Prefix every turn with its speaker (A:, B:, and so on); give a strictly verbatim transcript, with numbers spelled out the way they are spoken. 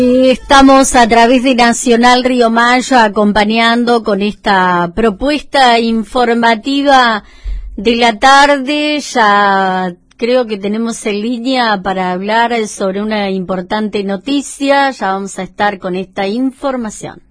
A: Estamos a través de Nacional Río Mayo acompañando con esta propuesta informativa de la tarde. Ya creo que tenemos en línea para hablar sobre una importante noticia. Ya vamos a estar con esta información.